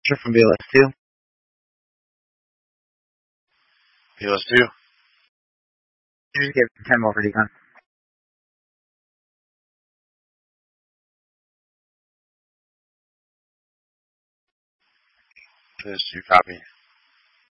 from BLS2. BLS2. You just give 10 more for decon. BLS2, copy.